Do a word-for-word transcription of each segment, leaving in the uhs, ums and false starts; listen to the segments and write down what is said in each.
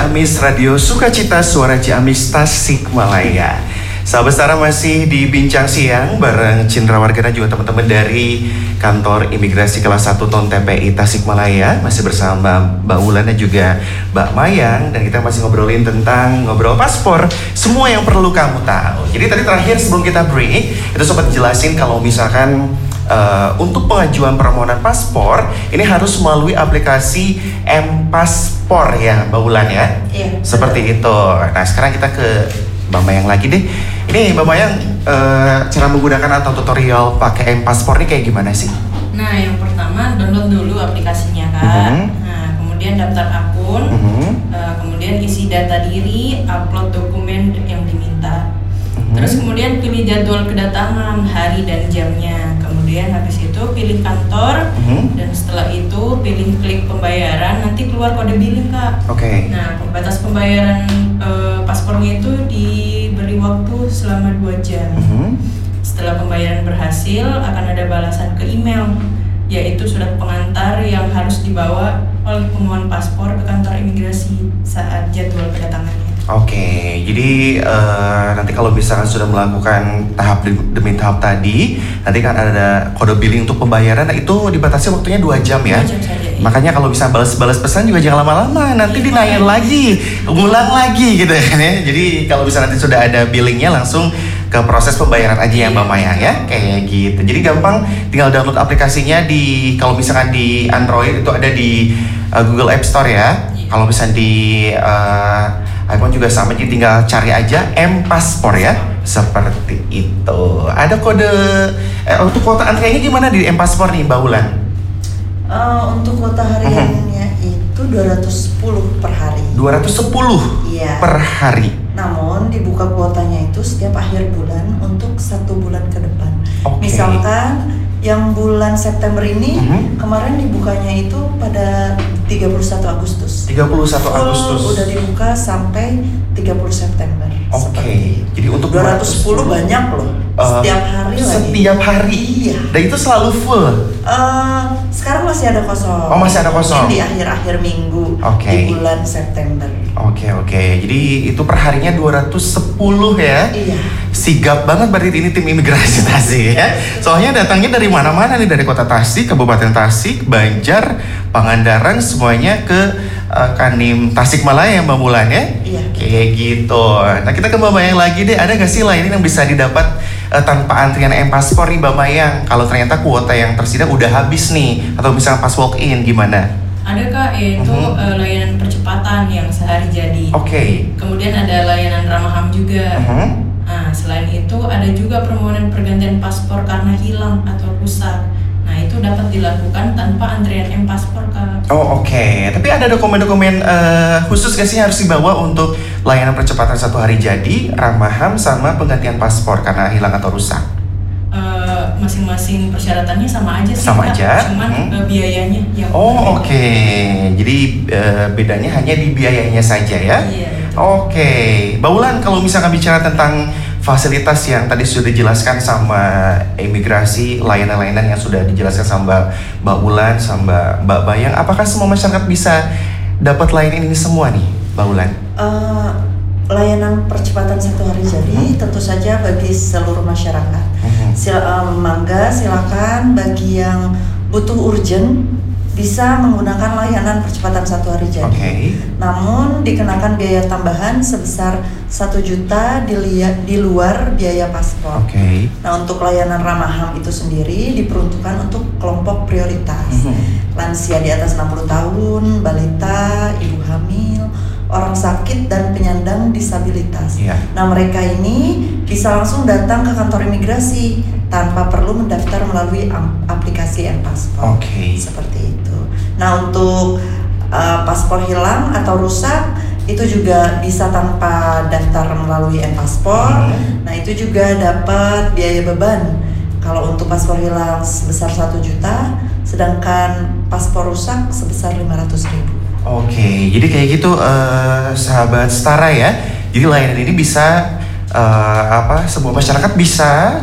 Ciamis, Radio Sukacita, Suara Ciamis, Tasikmalaya. Sahabat Setara masih di Bincang Siang bareng Cindra Warga dan juga teman-teman dari Kantor Imigrasi Kelas satu Ton T P I Tasikmalaya. Masih bersama Mbak Wulan dan juga Mbak Mayang. Dan kita masih ngobrolin tentang ngobrol paspor, semua yang perlu kamu tahu. Jadi tadi terakhir sebelum kita break, itu sempat jelasin kalau misalkan Uh, untuk pengajuan permohonan paspor ini harus melalui aplikasi M-Paspor ya Mbak Wulan ya. Iya. Seperti itu. Nah sekarang kita ke Mbak Mayang lagi deh. Ini Mbak Mayang uh, cara menggunakan atau tutorial pakai M-Paspor ini kayak gimana sih? Nah yang pertama download dulu aplikasinya Kak. Mm-hmm. Nah kemudian daftar akun, mm-hmm. uh, kemudian isi data diri, upload dokumen yang diminta. Mm-hmm. Terus kemudian pilih jadwal kedatangan, hari dan jamnya. Kemudian habis itu pilih kantor, mm-hmm. dan setelah itu pilih klik pembayaran, nanti keluar kode billing Kak. Oke. Okay. Nah batas pembayaran e, paspornya itu diberi waktu selama dua jam. Mm-hmm. Setelah pembayaran berhasil akan ada balasan ke email, yaitu surat pengantar yang harus dibawa oleh pemohon paspor ke kantor imigrasi saat jadwal kedatangannya. Oke, okay, jadi uh, nanti kalau misalkan sudah melakukan tahap demi tahap tadi, nanti kan ada kode billing untuk pembayaran. Nah itu dibatasi waktunya dua jam ya. dua jam saja, iya. Makanya kalau bisa balas-balas pesan juga jangan lama-lama, nanti iya, dinaik lagi, ngulang lagi gitu kan ya. Jadi kalau bisa nanti sudah ada billingnya langsung ke proses pembayaran aja ya Mbak Mayang ya, kayak gitu. Jadi gampang, tinggal download aplikasinya di kalau misalkan di Android itu ada di uh, Google App Store ya. Iya. Kalau misalkan di uh, iPhone juga sama, jadi tinggal cari aja M-Paspor ya, seperti itu. Ada kode eh, untuk kuota antriannya gimana di M-Paspor nih Mbak Wulan? Uh, untuk kuota hariannya uh-huh. itu dua ratus sepuluh per hari. dua ratus sepuluh iya. per hari. Namun dibuka kuotanya itu setiap akhir bulan untuk satu bulan ke depan. Okay. Misalkan yang bulan September ini uh-huh. kemarin dibukanya itu pada tiga puluh satu Agustus. tiga puluh satu Agustus. Udah dibuka sampai tiga puluh September. Oke. Okay. Jadi untuk dua ratus sepuluh banyak loh. Uh, setiap hari lagi. Setiap hari. Iya. Dan itu selalu full. Uh, sekarang masih ada kosong. Oh, masih ada kosong. Mungkin di akhir-akhir minggu okay. di bulan September. Oke, okay, oke. Okay. Jadi itu perharinya dua ratus sepuluh ya. Iya. Sigap banget berarti ini tim imigrasi Tasik ya. Soalnya datangnya dari mana-mana nih, dari kota Tasik, Kabupaten Tasik, Banjar, Pangandaran, semuanya ke uh, Kanim Tasikmalaya Mbak Wulan ya. Iya. Kayak gitu. Nah kita ke Mbak Mayang lagi deh. Ada nggak sih layanan yang bisa didapat uh, tanpa antrian M-Paspor nih Mbak Mayang? Kalau ternyata kuota yang tersedia udah habis nih, atau misalnya pas walk in gimana? Ada Kak, yaitu uh-huh. uh, layanan percepatan yang sehari jadi. Oke. Okay. Kemudian ada layanan ramah ham juga. Uh-huh. Nah, selain itu ada juga permohonan pergantian paspor karena hilang atau rusak. Nah, itu dapat dilakukan tanpa antrian M-Paspor Kak. Oh oke, okay. Tapi ada dokumen-dokumen uh, khusus gak sih harus dibawa untuk layanan percepatan satu hari jadi, ramah ham sama penggantian paspor karena hilang atau rusak? Uh, masing-masing persyaratannya sama aja sih sama Kak, aja? cuman hmm. uh, biayanya yang oh oke, okay. Jadi uh, bedanya hanya di biayanya saja ya? Iya. Oke, okay. Mbak Wulan kalau misalkan bicara tentang fasilitas yang tadi sudah dijelaskan sama imigrasi, layanan-layanan yang sudah dijelaskan sama Mbak Wulan, sama Mbak Mayang, apakah semua masyarakat bisa dapat layanan ini semua nih Mbak Wulan? Uh, layanan percepatan satu hari jadi hmm. tentu saja bagi seluruh masyarakat. Hmm. Sil- um, mangga silakan bagi yang butuh urgent bisa menggunakan layanan percepatan satu hari jadi. Okay. Namun dikenakan biaya tambahan sebesar satu juta di, lia- di luar biaya paspor. Okay. Nah untuk layanan ramah ham itu sendiri diperuntukkan untuk kelompok prioritas. Mm-hmm. Lansia di atas enam puluh tahun, balita, ibu hamil, orang sakit dan penyandang disabilitas. Yeah. Nah mereka ini bisa langsung datang ke kantor imigrasi tanpa perlu mendaftar melalui aplikasi M-Paspor. Okay. Seperti itu. Nah untuk uh, paspor hilang atau rusak itu juga bisa tanpa daftar melalui M-Paspor. Hmm. Nah itu juga dapat biaya beban. Kalau untuk paspor hilang sebesar satu juta, sedangkan paspor rusak sebesar lima ratus ribu. Oke, jadi kayak gitu uh, sahabat Setara ya. Jadi layanan ini bisa uh, apa? Semua masyarakat bisa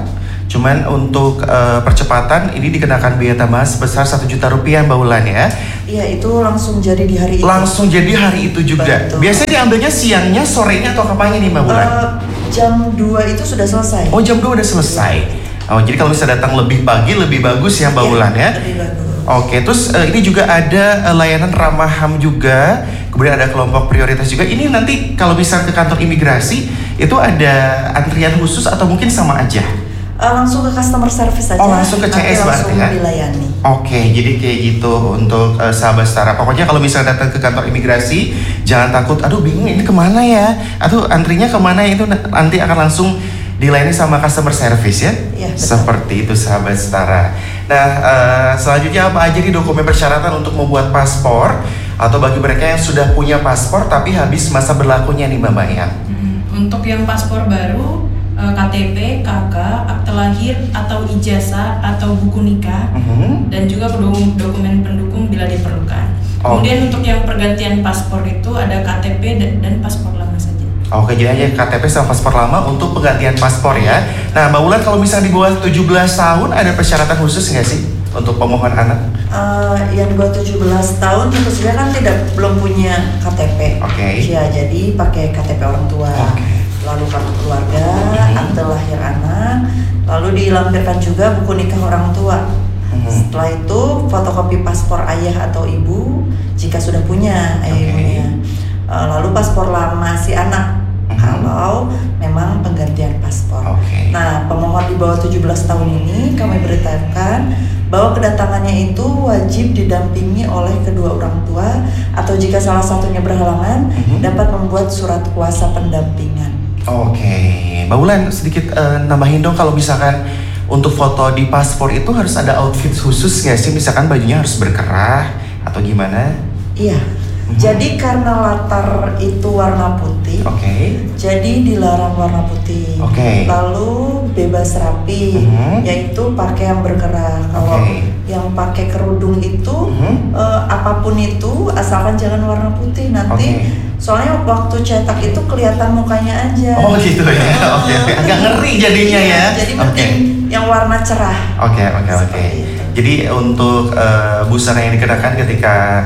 Cuman untuk uh, percepatan ini dikenakan biaya tambahan sebesar satu juta rupiah Mbak Wulan ya. Iya, itu langsung jadi di hari itu. Langsung jadi hari itu juga. Betul. Biasanya diambilnya siangnya, sorenya atau kapannya nih Mbak Wulan? Uh, jam dua itu sudah selesai. Oh, jam dua udah selesai. Oh, jadi kalau bisa datang lebih pagi lebih bagus ya Mbak ya, Wulan ya. Lebih bagus. Oke, terus uh, ini juga ada uh, layanan ramah H A M juga. Kemudian ada kelompok prioritas juga. Ini nanti kalau bisa ke kantor imigrasi itu ada antrian khusus atau mungkin sama aja? Uh, langsung ke customer service aja. Oh, langsung ke C S berarti ya? Dilayani. Oke, jadi kayak gitu untuk uh, sahabat setara. Pokoknya kalau misalnya datang ke kantor imigrasi, jangan takut, aduh bingung ini kemana ya? Aduh antrinya kemana ya? Itu nanti akan langsung dilayani sama customer service ya? Iya, betul. Seperti itu sahabat setara. Nah, uh, selanjutnya apa aja nih dokumen persyaratan untuk membuat paspor? Atau bagi mereka yang sudah punya paspor tapi habis masa berlakunya nih Mbak Maya? Hmm, untuk yang paspor baru, K T P, K K, akte lahir atau ijazah atau buku nikah, uh-huh. dan juga dokumen pendukung bila diperlukan. Oh. Kemudian untuk yang pergantian paspor itu ada K T P dan, dan paspor lama saja. Oke, jadi aja K T P sama paspor lama untuk penggantian paspor ya. Nah, Mbak Wulan kalau misalnya di bawah tujuh belas tahun ada persyaratan khusus nggak sih untuk pemohon anak? Uh, yang di bawah tujuh belas tahun tentu saja kan tidak belum punya K T P. Oke. Okay. Ya, jadi pakai K T P orang tua. Okay. Lalu kartu keluarga, mm-hmm. akte lahir anak, lalu dilampirkan juga buku nikah orang tua. Mm-hmm. Setelah itu fotokopi paspor ayah atau ibu jika sudah punya ayah okay. ibunya. Uh, lalu paspor lama si anak mm-hmm. kalau memang penggantian paspor. Okay. Nah, pemohon di bawah tujuh belas tahun ini kami beritahukan bahwa kedatangannya itu wajib didampingi oleh kedua orang tua atau jika salah satunya berhalangan mm-hmm. dapat membuat surat kuasa pendampingan. Oke, okay. Mbak Wulan sedikit uh, nambahin dong kalau misalkan untuk foto di paspor itu harus ada outfit khusus nggak sih? Misalkan bajunya harus berkerah atau gimana? Iya, mm-hmm. jadi karena latar itu warna putih, okay. jadi dilarang warna putih. Okay. Lalu bebas rapi, mm-hmm. yaitu pakai yang berkerah. Kalau okay. yang pakai kerudung itu mm-hmm. uh, apapun itu asalkan jangan warna putih nanti. Okay. Soalnya waktu cetak itu kelihatan mukanya aja. Oh gitu ya, oke oke. Agak ngeri jadinya ya. Jadi penting okay. yang warna cerah. Oke oke oke. Jadi untuk uh, busana yang dikenakan ketika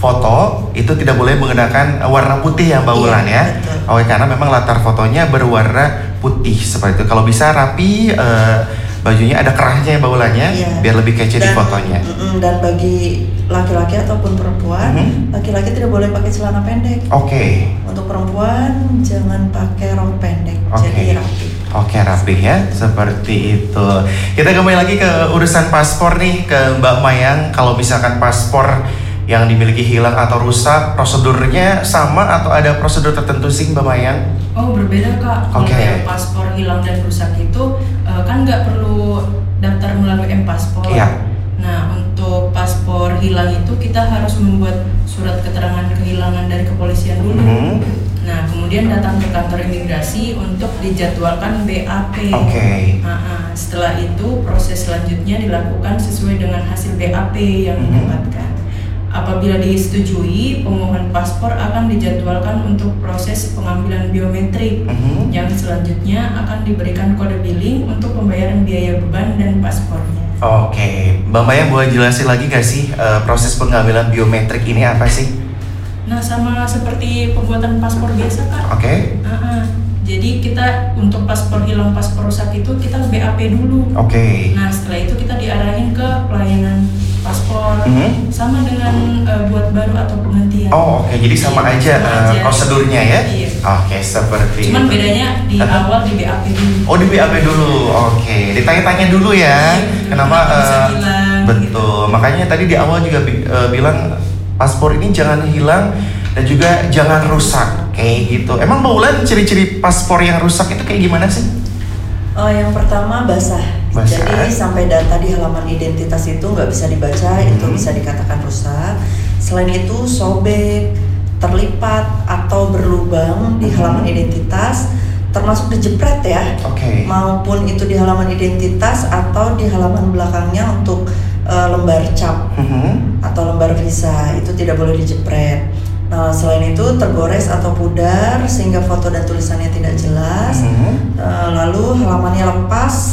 foto itu tidak boleh menggunakan warna putih ya Mbak Wulan ya. Betul. Oke, karena memang latar fotonya berwarna putih seperti itu. Kalau bisa rapi, uh, bajunya ada kerahnya ya Mbak Wulan ya, iya. biar lebih kece di fotonya. Dan bagi laki-laki ataupun perempuan, mm-hmm. laki-laki tidak boleh pakai celana pendek. Oke. Okay. Untuk perempuan jangan pakai rok pendek, okay. jadi rapi. Oke, okay, rapi ya, seperti itu. Kita kembali lagi ke urusan paspor nih, ke Mbak Mayang. Kalau misalkan paspor yang dimiliki hilang atau rusak, prosedurnya sama atau ada prosedur tertentu sih Mbak Mayang? Oh, berbeda Kak. Kalau okay. yang paspor hilang dan rusak itu uh, kan nggak perlu daftar melalui M-Paspor. Iya. Nah, untuk paspor hilang itu kita harus membuat surat keterangan kehilangan dari kepolisian dulu. Mm-hmm. Nah, kemudian datang ke kantor imigrasi untuk dijadwalkan B A P. Oke. Okay. Nah, setelah itu proses selanjutnya dilakukan sesuai dengan hasil B A P yang mm-hmm. didapatkan. Apabila disetujui, pemohon paspor akan dijadwalkan untuk proses pengambilan biometrik mm-hmm. yang selanjutnya akan diberikan kode billing untuk pembayaran biaya beban dan paspornya. Oke, okay. Mbak Maya boleh jelasin lagi gak sih uh, proses pengambilan biometrik ini apa sih? Nah, sama seperti pembuatan paspor biasa Kak. Oke. Okay. Uh-uh. Jadi kita untuk paspor hilang, paspor rusak itu kita B A P dulu. Oke. Okay. Nah, setelah itu kita diarahin ke pelayanan paspor, mm-hmm. sama dengan uh, buat baru atau penggantian. Oh, oke. Okay. Jadi sama iya, aja, sama uh, aja prosedurnya ya? Iya. Oke, okay, seperti Cuman itu. bedanya di awal di B A P dulu. Oh, di B A P dulu. Oke, okay. Ditanya-tanya dulu ya. Iya, kenapa uh, hilang, betul. Gitu. Makanya tadi di awal juga uh, bilang paspor ini jangan hilang dan juga jangan rusak kayak gitu. Emang Mbak Wulan ciri-ciri paspor yang rusak itu kayak gimana sih? Oh, yang pertama basah. basah. Jadi sampai data di halaman identitas itu nggak bisa dibaca, hmm. itu bisa dikatakan rusak. Selain itu sobek, terlipat atau berlubang di halaman identitas, termasuk dijepret ya. Okay. Maupun itu di halaman identitas atau di halaman belakangnya untuk uh, lembar cap hmm. atau lembar visa itu tidak boleh dijepret. Nah, selain itu tergores atau pudar sehingga foto dan tulisannya tidak jelas. Mm-hmm. Uh, lalu halamannya lepas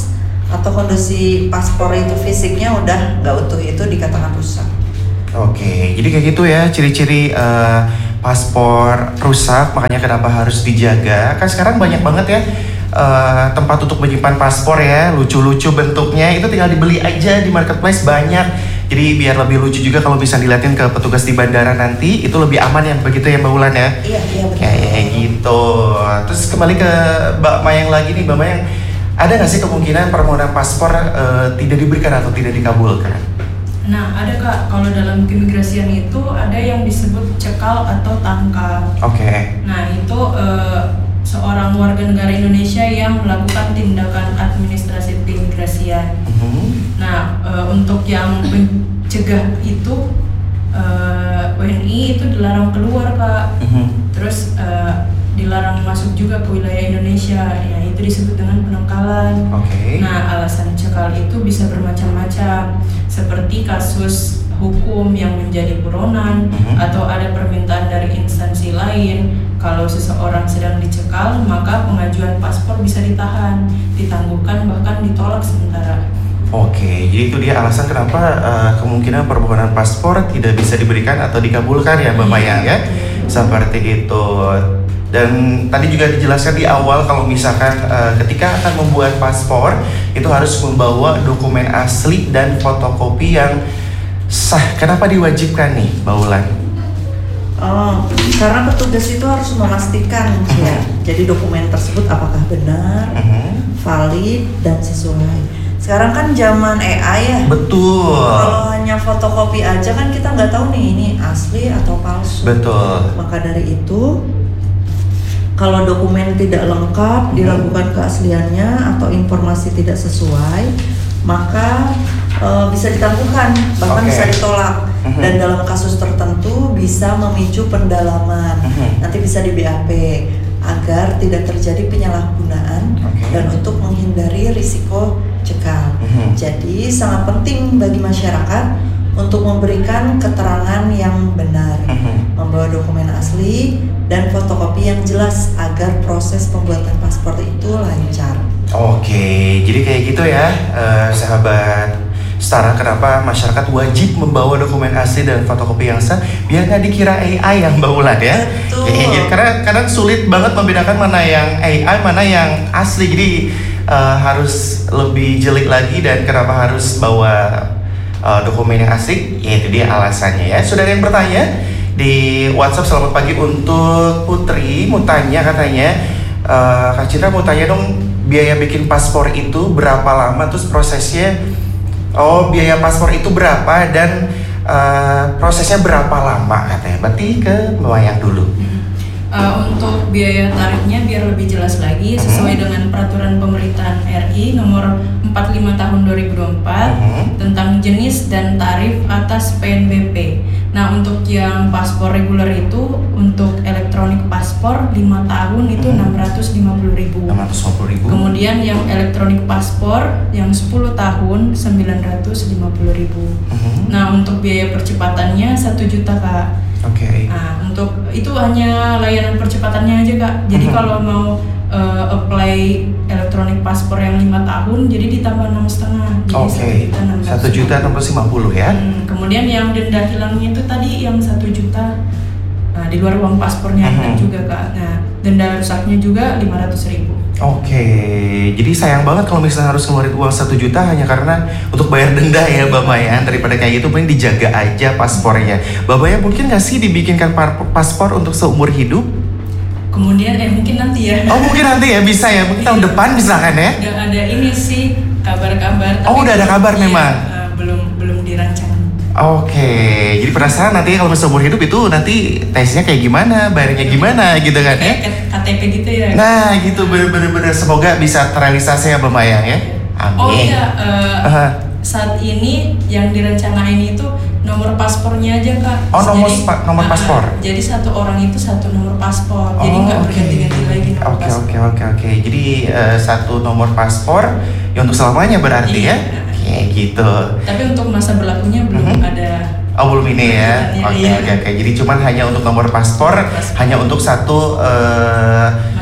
atau kondisi paspor itu fisiknya udah nggak utuh, itu dikatakan rusak. Oke, jadi kayak gitu ya ciri-ciri uh, paspor rusak, makanya kenapa harus dijaga. Kan sekarang banyak banget ya uh, tempat untuk menyimpan paspor ya, lucu-lucu bentuknya, itu tinggal dibeli aja di marketplace banyak. Jadi biar lebih lucu juga kalau bisa dilihatin ke petugas di bandara nanti, itu lebih aman ya, begitu ya Mbak Wulan ya? Iya, iya betul. Kayak gitu. Terus kembali ke Mbak Mayang lagi nih, Mbak Mayang, ada nggak sih kemungkinan permohonan paspor uh, tidak diberikan atau tidak dikabulkan? Nah, ada Kak, kalau dalam keimigrasian itu ada yang disebut cekal atau tangkap. Oke. Okay. Nah, itu uh, seorang warga negara Indonesia yang melakukan tindakan administrasi keimigrasian. Uh-huh. Nah, uh, untuk yang mencegah itu uh, W N I itu dilarang keluar Kak. Uh-huh. Terus uh, dilarang masuk juga ke wilayah Indonesia, ya itu disebut dengan penangkalan. Okay. Nah, alasan cekal itu bisa bermacam-macam, seperti kasus hukum yang menjadi buronan, mm-hmm. atau ada permintaan dari instansi lain. Kalau seseorang sedang dicekal, maka pengajuan paspor bisa ditahan, ditangguhkan, bahkan ditolak sementara. Oke, jadi itu dia alasan kenapa uh, kemungkinan permohonan paspor tidak bisa diberikan atau dikabulkan ya Mbak Mayang ya, seperti itu. Dan tadi juga dijelaskan di awal kalau misalkan uh, ketika akan membuat paspor itu harus membawa dokumen asli dan fotokopi yang sah. Kenapa diwajibkan nih, Mbak Wulan? Oh, karena petugas itu harus memastikan uh-huh. ya. Jadi dokumen tersebut apakah benar, uh-huh. valid dan sesuai. Sekarang kan zaman A I ya. Betul. Kalau hanya fotokopi aja kan kita nggak tahu nih ini asli atau palsu. Betul. Maka dari itu, kalau dokumen tidak lengkap, diragukan keasliannya atau informasi tidak sesuai, maka e, bisa ditangguhkan, bahkan okay. bisa ditolak. Uh-huh. Dan dalam kasus tertentu bisa memicu pendalaman, uh-huh. nanti bisa di B A P agar tidak terjadi penyalahgunaan okay. dan untuk menghindari risiko cekal. Uh-huh. Jadi sangat penting bagi masyarakat untuk memberikan keterangan yang benar, uh-huh. membawa dokumen asli dan fotokopi yang jelas agar proses pembuatan paspor itu lancar. Oke, jadi kayak gitu ya, uh, sahabat Setara, kenapa masyarakat wajib membawa dokumen asli dan fotokopi yang sah, biar nggak dikira A I yang Mbak Wulan ya. Betul. Ya, ya, karena kadang sulit banget membedakan mana yang A I, mana yang asli. Jadi uh, harus lebih jeli lagi, dan kenapa harus bawa uh, dokumen yang asli? Ya itu dia alasannya ya. Sudah ada yang bertanya di WhatsApp, selamat pagi untuk Putri, mau tanya katanya, uh, Kak Citra mau tanya dong, biaya bikin paspor itu berapa lama, terus prosesnya, oh biaya paspor itu berapa, dan uh, prosesnya berapa lama katanya. Berarti ke Mbak Mayang dulu. Uh, untuk biaya tarifnya biar lebih jelas lagi, sesuai uh-huh. dengan peraturan pemerintahan R I nomor empat puluh lima tahun dua ribu dua puluh empat uh-huh. tentang jenis dan tarif atas P N B P. Nah, untuk yang paspor reguler itu, untuk elektronik paspor lima tahun itu uh-huh. enam ratus lima puluh ribu. enam ratus lima puluh ribu. Kemudian yang elektronik paspor yang sepuluh tahun sembilan ratus lima puluh ribu. Uh-huh. Nah, untuk biaya percepatannya satu juta Kak. Oke. Okay. Nah, untuk itu hanya layanan percepatannya aja Kak. Jadi uh-huh. kalau mau uh, apply elektronik paspor yang lima tahun, jadi ditambah enam setengah. Oke. Satu juta enam ratus lima puluh ya. Hmm, kemudian yang denda hilangnya itu tadi yang satu juta. Nah, di luar uang paspornya uh-huh. juga Kak. Nah, denda rusaknya juga lima ratus ribu. Oke, jadi sayang banget kalau misalnya harus ngeluarin uang satu juta hanya karena untuk bayar denda ya Mbak Mayang. Daripada kayak gitu, mending dijaga aja paspornya. Mbak Mayang, mungkin nggak sih dibikinkan paspor untuk seumur hidup? Kemudian, eh mungkin nanti ya. Oh mungkin nanti ya, bisa ya, mungkin tahun depan misalkan ya. Udah ada ini sih, kabar-kabar. Oh udah ada kabar iya, memang? Uh, belum, belum dirancang. Oke, jadi penasaran nanti kalau seumur hidup itu nanti tesnya kayak gimana, bayarnya gimana gitu kan ya? K T P gitu ya? Nah gitu, bener-bener semoga bisa terrealisasi ya Mbak Mayang ya. Amin. Oh iya, uh, uh-huh. saat ini yang direncanain itu nomor paspornya aja Kak. Oh nomor, jadi, pa- nomor uh, paspor? Jadi satu orang itu satu nomor paspor, oh, jadi nggak okay. berganti-ganti lagi nomor okay, paspor. Oke okay, oke okay, oke, okay. Jadi uh, satu nomor paspor ya untuk selamanya berarti iya. ya? Kayak gitu. Tapi untuk masa berlakunya belum mm-hmm. ada. Oh belum ini ya. Oke oke oke. Jadi cuman hanya untuk nomor paspor, paspor. hanya untuk satu uh, masa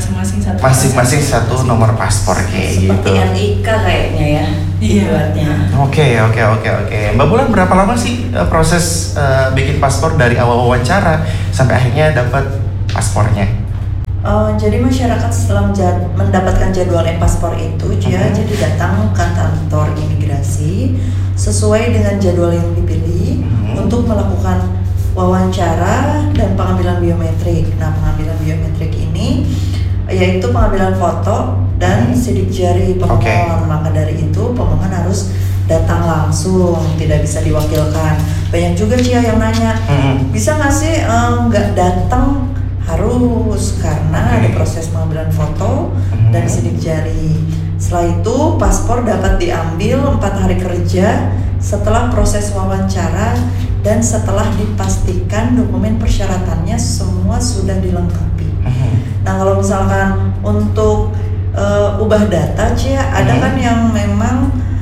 masing-masing satu. Masing-masing satu nomor paspor kayak gitu. Seperti N I K kayaknya ya. Iya. Buatnya. Oke oke oke oke. Mbak Bulan berapa lama sih uh, proses uh, bikin paspor dari awal wawancara sampai akhirnya dapat paspornya? Uh, jadi masyarakat setelah menja- mendapatkan jadwal e-paspor itu dia Mm-hmm. jadi datang ke kantor imigrasi sesuai dengan jadwal yang dipilih Mm-hmm. untuk melakukan wawancara dan pengambilan biometrik. Nah, pengambilan biometrik ini yaitu pengambilan foto dan sidik jari pemohon. Okay. Maka dari itu pemohon harus datang langsung, tidak bisa diwakilkan. Banyak juga Cia yang nanya, Mm-hmm. bisa nggak sih nggak datang? Harus, karena Okay. ada proses pengambilan foto Mm-hmm. dan sidik jari. Setelah itu paspor dapat diambil empat hari kerja setelah proses wawancara dan setelah dipastikan dokumen persyaratannya semua sudah dilengkapi. Mm-hmm. Nah, kalau misalkan untuk uh, ubah data, Cia, ada Mhm. kan yang memang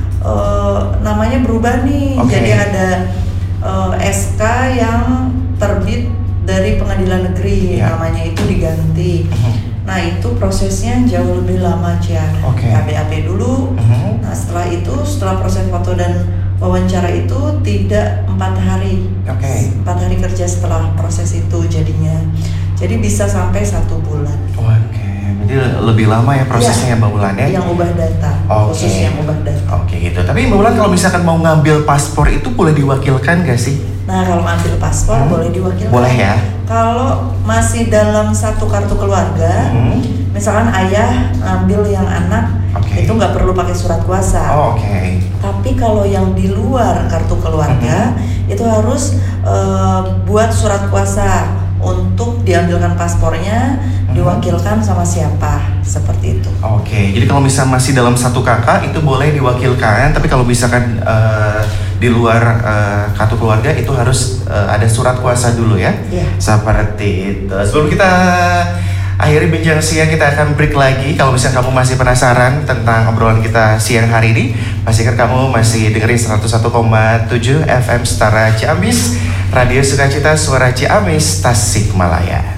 uh, namanya berubah nih. Oke. Jadi ada uh, S K yang terbit dari pengadilan negeri, Ya. namanya itu diganti. Mhm. Nah, itu prosesnya jauh lebih lama, Cia. Oke. K B A P dulu. Mhm. Nah, setelah itu, setelah proses foto dan wawancara itu tidak empat hari. Oke. Empat hari kerja setelah proses itu jadinya. Jadi bisa sampai satu bulan. Oke, jadi lebih lama ya prosesnya ya Mbak Bulan ya? Yang ubah data, Oke. khusus yang ubah data. Oke gitu. Tapi Mbak Bulan kalau misalkan mau ngambil paspor itu boleh diwakilkan gak sih? Nah, kalau ambil paspor Hmm. boleh diwakilkan. Boleh ya? Kalau masih dalam satu kartu keluarga, Hmm. misalkan ayah ngambil yang anak, Oke. itu nggak perlu pakai surat kuasa. Oh, oke. Tapi kalau yang di luar kartu keluarga, itu harus eh, buat surat kuasa untuk diambilkan paspornya, diwakilkan sama siapa, seperti itu. Oke, jadi kalau misalnya masih dalam satu kakak itu boleh diwakilkan, tapi kalau misalkan eh, di luar eh, kartu keluarga itu harus eh, ada surat kuasa dulu ya. Iya. Seperti itu. Sebelum kita akhiri bincang siang, kita akan break lagi. Kalau misalnya kamu masih penasaran tentang obrolan kita siang hari ini, pastikan kamu masih dengerin seratus satu koma tujuh F M Setara Ciamis, Radio Sukacita Suara Ciamis, Tasikmalaya.